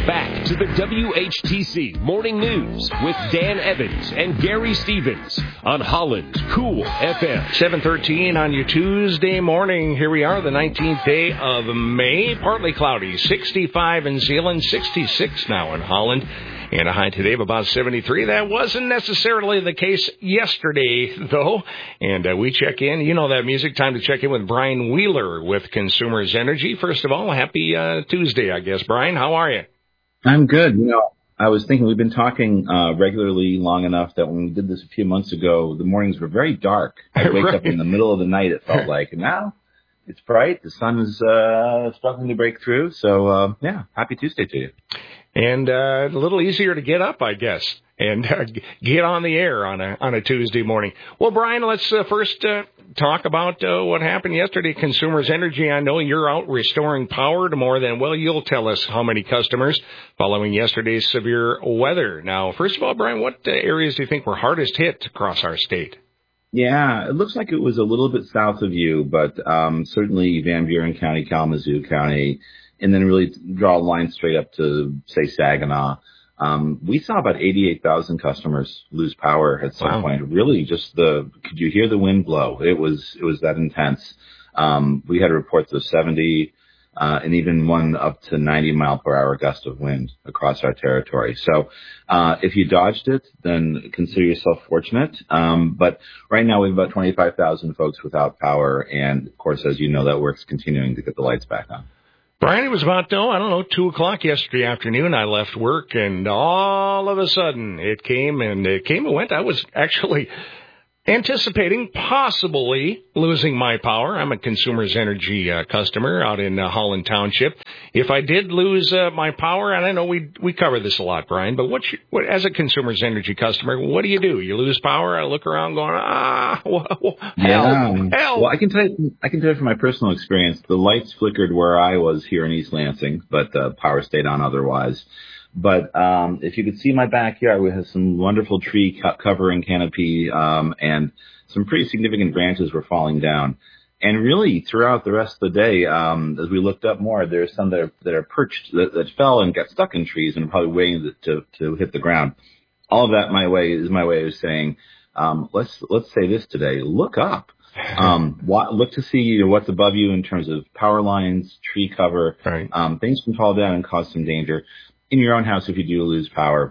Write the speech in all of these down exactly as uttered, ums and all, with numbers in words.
Back to the W H T C Morning News with Dan Evans and Gary Stevens on Holland's Cool F M. seven thirteen on your Tuesday morning. Here we are, the nineteenth day of May. Partly cloudy, sixty-five in Zeeland, sixty-six now in Holland. And a high today of about seventy-three. That wasn't necessarily the case yesterday, though. And uh, we check in. You know that music. Time to check in with Brian Wheeler with Consumers Energy. First of all, happy uh, Tuesday, I guess. Brian, how are you? I'm good. You know, I was thinking we've been talking uh, regularly long enough that when we did this a few months ago, the mornings were very dark. I'd wake right. up in the middle of the night, it felt like. And now it's bright. The sun is uh, struggling to break through. So, uh, yeah, happy Tuesday to you. And uh, a little easier to get up, I guess, and uh, get on the air on a on a Tuesday morning. Well, Brian, let's uh, first uh, talk about uh, what happened yesterday at Consumers Energy. I know you're out restoring power to more than, well, you'll tell us how many customers following yesterday's severe weather. Now, first of all, Brian, what uh, areas do you think were hardest hit across our state? Yeah, it looks like it was a little bit south of you, but um, certainly Van Buren County, Kalamazoo County, and then really draw a line straight up to, say, Saginaw. Um, we saw about eighty-eight thousand customers lose power at some wow. point. Really just the, could you hear the wind blow? It was, it was that intense. Um, we had reports of seventy, uh, and even one up to ninety mile per hour gust of wind across our territory. So, uh, if you dodged it, then consider yourself fortunate. Um, but right now we have about twenty-five thousand folks without power. And of course, as you know, that work's continuing to get the lights back on. Brian, it was about, oh, I don't know, two o'clock yesterday afternoon. I left work, and all of a sudden it came, and it came and went. I was actually anticipating possibly losing my power. I'm a Consumers Energy uh, customer out in uh, Holland Township. If I did lose uh, my power, and I know we we cover this a lot, Brian, but what, you, what as a Consumers Energy customer, what do you do? You lose power? I look around going, ah, well, yeah. help, help. Well, I can tell you, I can tell you from my personal experience, the lights flickered where I was here in East Lansing, but the uh, power stayed on otherwise. But um, if you could see my backyard, we have some wonderful tree co- covering canopy, um, and some pretty significant branches were falling down. And really, throughout the rest of the day, um, as we looked up more, there's some that are, that are perched, that, that fell and got stuck in trees and are probably waiting to, to, to hit the ground. All of that my way is my way of saying, um, let's let's say this today: look up. Um, what, look to see you know, what's above you in terms of power lines, tree cover. Right. Um, things can fall down and cause some danger. In your own house, if you do lose power,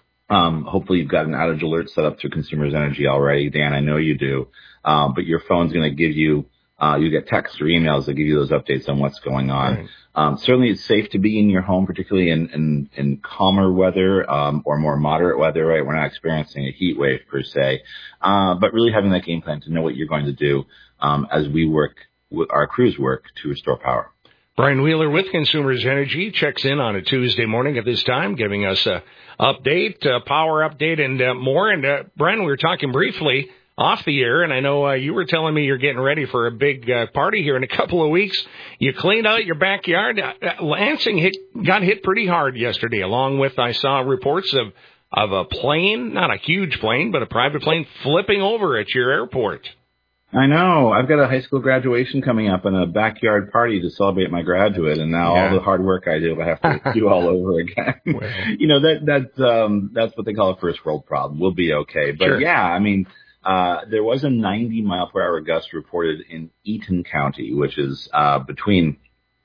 um, hopefully you've got an outage alert set up through Consumers Energy already. Dan, I know you do. Um, but your phone's going to give you, uh, you get texts or emails that give you those updates on what's going on. Right. Um, certainly it's safe to be in your home, particularly in, in, in calmer weather, um, or more moderate weather, right? We're not experiencing a heat wave per se. Uh, but really having that game plan to know what you're going to do, um, as we work, our crews work to restore power. Brian Wheeler with Consumers Energy checks in on a Tuesday morning at this time, giving us a update, a power update, and uh, more. And, uh, Brian, we were talking briefly off the air, and I know uh, you were telling me you're getting ready for a big uh, party here in a couple of weeks. You cleaned out your backyard. Uh, Lansing hit, got hit pretty hard yesterday, along with, I saw reports of, of a plane, not a huge plane, but a private plane flipping over at your airport. I know. I've got a high school graduation coming up and a backyard party to celebrate my graduate, and now yeah. all the hard work I do, I have to do all over again. Well. You know, that that's um, that's what they call a first world problem. We'll be okay. But, sure. yeah, I mean, uh, there was a ninety mile per hour gust reported in Eaton County, which is uh, between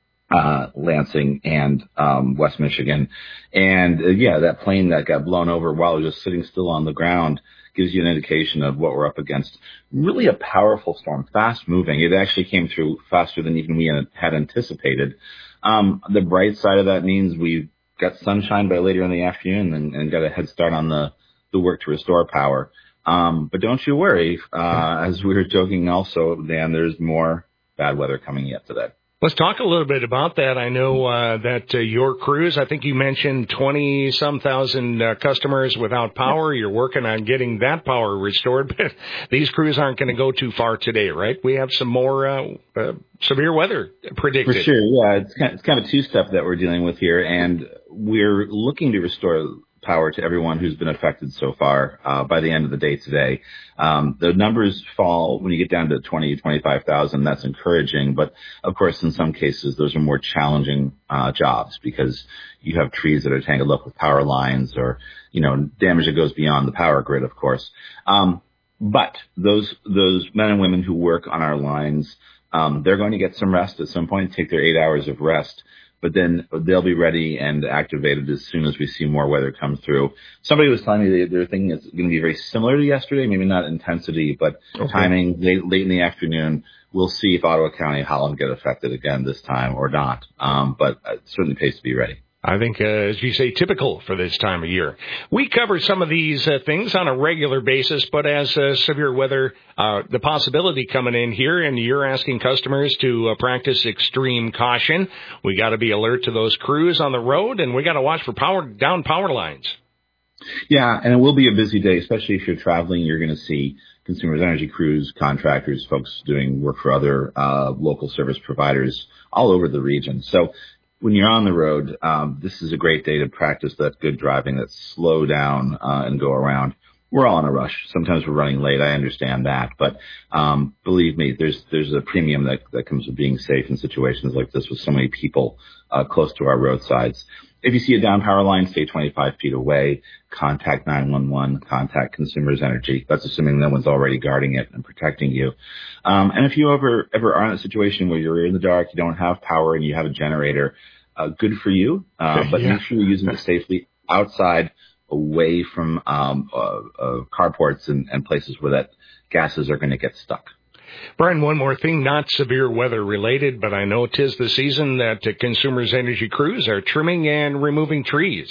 uh, Lansing and um, West Michigan. And, uh, yeah, that plane that got blown over while it was just sitting still on the ground gives you an indication of what we're up against. Really a powerful storm, fast moving. It actually came through faster than even we had anticipated. Um, the bright side of that means we've got sunshine by later in the afternoon and, and got a head start on the, the work to restore power. Um, but don't you worry, uh, as we were joking also, Dan, there's more bad weather coming yet today. Let's talk a little bit about that. I know uh, that uh, your crews, I think you mentioned twenty-some thousand uh, customers without power. You're working on getting that power restored, but these crews aren't going to go too far today, right? We have some more uh, uh, severe weather predicted. For sure, yeah. It's kind, of, it's kind of a two-step that we're dealing with here, and we're looking to restore power to everyone who's been affected so far uh, by the end of the day today. Um, the numbers fall when you get down to twenty, twenty-five thousand. That's encouraging. But, of course, in some cases, those are more challenging uh, jobs because you have trees that are tangled up with power lines or, you know, damage that goes beyond the power grid, of course. Um, but those those men and women who work on our lines, um, they're going to get some rest at some point, take their eight hours of rest. But then they'll be ready and activated as soon as we see more weather come through. Somebody was telling me they're thinking it's going to be very similar to yesterday, maybe not intensity, but okay. timing late, late in the afternoon. We'll see if Ottawa County, Holland get affected again this time or not. Um, but it certainly pays to be ready. I think, uh, as you say, typical for this time of year. We cover some of these uh, things on a regular basis, but as uh, severe weather, uh, the possibility coming in here, and you're asking customers to uh, practice extreme caution. We got to be alert to those crews on the road, and we got to watch for power down power lines. Yeah, and it will be a busy day, especially if you're traveling. You're going to see Consumers Energy crews, contractors, folks doing work for other uh, local service providers all over the region. So when you're on the road, um, this is a great day to practice that good driving, that slow down uh, and go around. We're all in a rush. Sometimes we're running late. I understand that. But um, believe me, there's there's a premium that, that comes with being safe in situations like this with so many people uh, close to our roadsides. If you see a down power line, stay twenty-five feet away. Contact nine one one. Contact Consumers Energy. That's assuming no one's already guarding it and protecting you. Um, and if you ever ever are in a situation where you're in the dark, you don't have power, and you have a generator, uh, good for you. Uh, but yeah. make sure you're using it safely outside, away from um, uh, uh, carports and, and places where that gases are going to get stuck. Brian, one more thing, not severe weather related, but I know 'tis the season that uh, Consumers Energy crews are trimming and removing trees.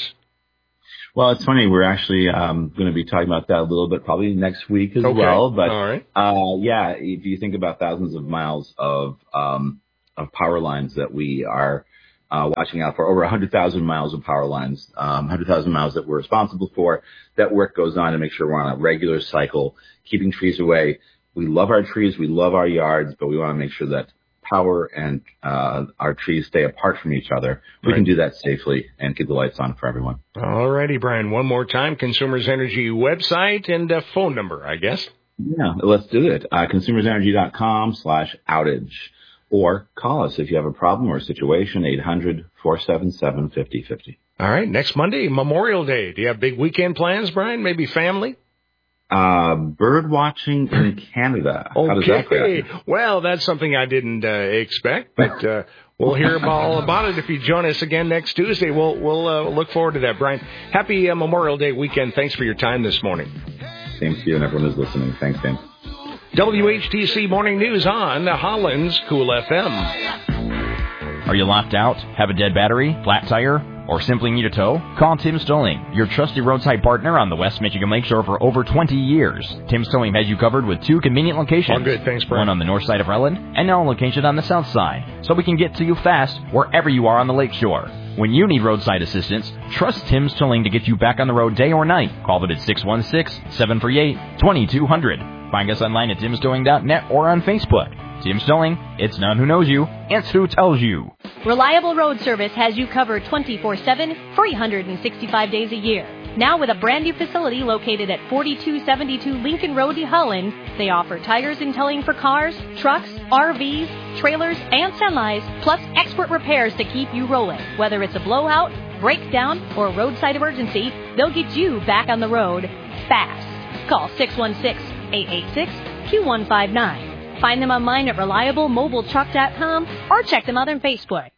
Well, it's funny. We're actually um, going to be talking about that a little bit probably next week as okay. well. But All right. uh, yeah, if you think about thousands of miles of um, of power lines that we are uh, watching out for, over one hundred thousand miles of power lines, um, one hundred thousand miles that we're responsible for, that work goes on to make sure we're on a regular cycle, keeping trees away. We love our trees, we love our yards, but we want to make sure that power and uh, our trees stay apart from each other. We right. can do that safely and keep the lights on for everyone. All righty, Brian. One more time, Consumers Energy website and uh, phone number, I guess. Yeah, let's do it. Uh, consumersenergy.com slash outage. Or call us if you have a problem or a situation, eight hundred, four seven seven, five oh five oh. All right, next Monday, Memorial Day. Do you have big weekend plans, Brian? Maybe family? Uh, bird watching in Canada. Okay. How does that go? Well, that's something I didn't uh, expect, but uh, we'll hear all about it if you join us again next Tuesday. We'll we'll uh, look forward to that, Brian. Happy uh, Memorial Day weekend. Thanks for your time this morning. Same to you and everyone who's listening. Thanks, Dan. W H T C Morning News on Holland's Cool F M. Are you locked out? Have a dead battery? Flat tire? Or simply need a tow? Call Tim's Towing, your trusted roadside partner on the West Michigan Lakeshore for over twenty years. Tim's Towing has you covered with two convenient locations. All good, thanks, Brian. One on the north side of Rutland, and now a location on the south side, so we can get to you fast wherever you are on the lakeshore. When you need roadside assistance, trust Tim's Towing to get you back on the road day or night. Call them at six one six, seven three eight, two two zero zero. Find us online at tims towing dot net or on Facebook. Tim's Towing, it's not who knows you, it's who tells you. Reliable Road Service has you covered twenty-four seven, three hundred sixty-five days a year. Now with a brand new facility located at forty-two seventy-two Lincoln Road, Holland, they offer tires and towing for cars, trucks, R Vs, trailers, and semis, plus expert repairs to keep you rolling. Whether it's a blowout, breakdown, or roadside emergency, they'll get you back on the road fast. Call six one six, eight eight six, two one five nine. Find them online at reliable mobile truck dot com or check them out on Facebook.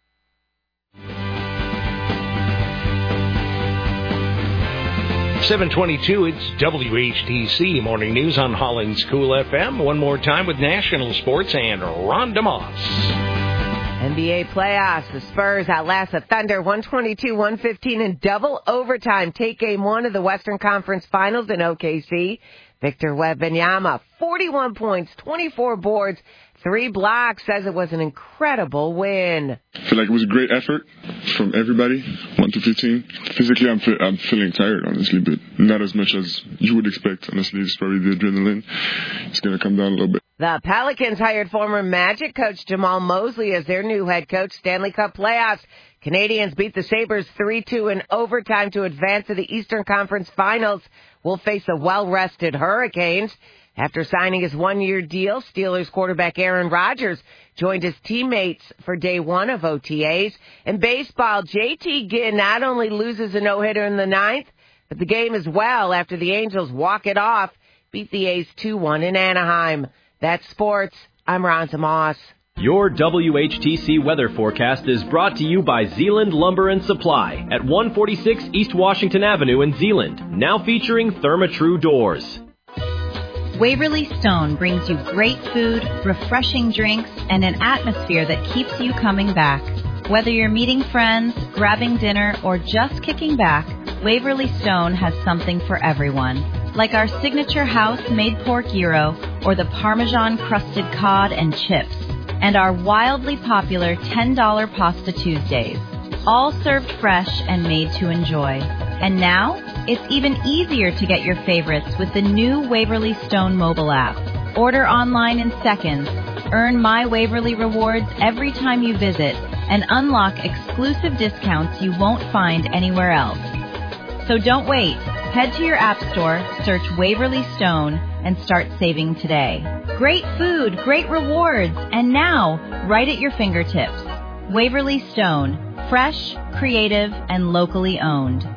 seven twenty-two, it's W H T C Morning News on Holland's Cool F M. One more time with national sports and Ron DeMoss. N B A playoffs. The Spurs outlast the Thunder one twenty-two one fifteen in double overtime. Take game one of the Western Conference Finals in O K C. Victor Wembanyama, forty-one points, twenty-four boards, three blocks, says it was an incredible win. I feel like it was a great effort from everybody, one to fifteen. Physically, I'm, fe- I'm feeling tired, honestly, but not as much as you would expect. Honestly, it's probably the adrenaline. It's going to come down a little bit. The Pelicans hired former Magic coach Jamal Mosley as their new head coach. Stanley Cup playoffs. Canadians beat the Sabres three two in overtime to advance to the Eastern Conference Finals. Will face the well-rested Hurricanes. After signing his one-year deal, Steelers quarterback Aaron Rodgers joined his teammates for day one of O T As. In baseball, J T Ginn not only loses a no-hitter in the ninth, but the game as well after the Angels walk it off, beat the A's two one in Anaheim. That's sports. I'm Ronza Moss. Your W H T C weather forecast is brought to you by Zeeland Lumber and Supply at one forty-six East Washington Avenue in Zeeland, now featuring Therma-Tru doors. Waverly Stone brings you great food, refreshing drinks, and an atmosphere that keeps you coming back. Whether you're meeting friends, grabbing dinner, or just kicking back, Waverly Stone has something for everyone. Like our signature house-made pork gyro or the Parmesan-crusted cod and chips, and our wildly popular ten dollar Pasta Tuesdays, all served fresh and made to enjoy. And now, it's even easier to get your favorites with the new Waverly Stone mobile app. Order online in seconds, earn My Waverly rewards every time you visit, and unlock exclusive discounts you won't find anywhere else. So don't wait. Head to your app store, search Waverly Stone, and start saving today. Great food, great rewards, and now, right at your fingertips. Waverly Stone, fresh, creative, and locally owned.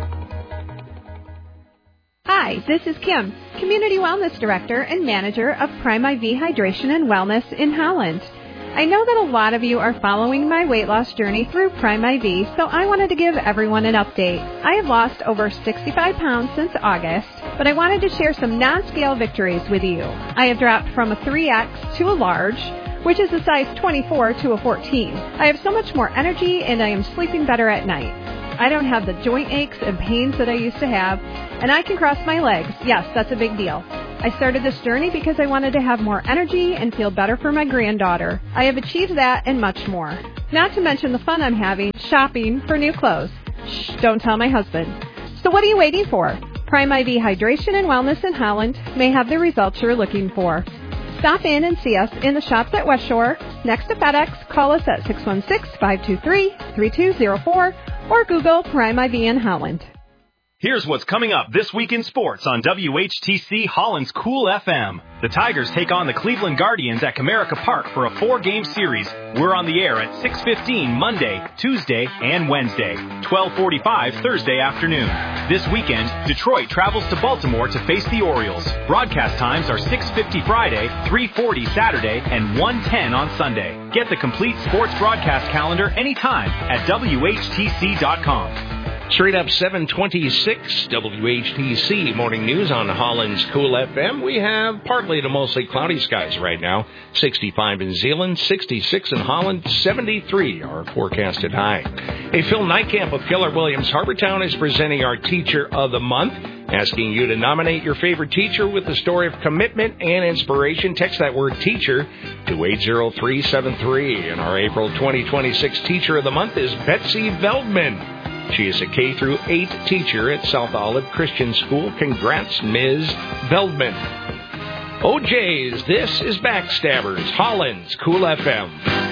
Hi, this is Kim, Community Wellness Director and Manager of Prime I V Hydration and Wellness in Holland. I know that a lot of you are following my weight loss journey through Prime I V, so I wanted to give everyone an update. I have lost over sixty-five pounds since August, but I wanted to share some non-scale victories with you. I have dropped from a three X to a large, which is a size twenty-four to a fourteen. I have so much more energy and I am sleeping better at night. I don't have the joint aches and pains that I used to have, and I can cross my legs. Yes, that's a big deal. I started this journey because I wanted to have more energy and feel better for my granddaughter. I have achieved that and much more. Not to mention the fun I'm having shopping for new clothes. Shh, don't tell my husband. So what are you waiting for? Prime I V Hydration and Wellness in Holland may have the results you're looking for. Stop in and see us in the shops at West Shore, next to FedEx. Call us at six one six, five two three, three two zero four or Google Prime I V in Holland. Here's what's coming up this week in sports on W H T C Holland's Cool F M. The Tigers take on the Cleveland Guardians at Comerica Park for a four-game series. We're on the air at six fifteen Monday, Tuesday, and Wednesday, twelve forty-five Thursday afternoon. This weekend, Detroit travels to Baltimore to face the Orioles. Broadcast times are six fifty Friday, three forty Saturday, and one ten on Sunday. Get the complete sports broadcast calendar anytime at W H T C dot com. Straight up seven twenty-six W H T C Morning News on Holland's Cool F M. We have partly to mostly cloudy skies right now. sixty-five in Zeeland, sixty-six in Holland, seventy-three our forecasted high. Hey, Phil Nightcamp of Keller Williams Harbortown is presenting our Teacher of the Month, asking you to nominate your favorite teacher with a story of commitment and inspiration. Text that word teacher to eight zero three seven three. And our April twenty twenty-six Teacher of the Month is Betsy Veldman. She is a K through eight teacher at South Olive Christian School. Congrats, Miz Veldman. O J's, this is Backstabbers, Holland's Cool F M.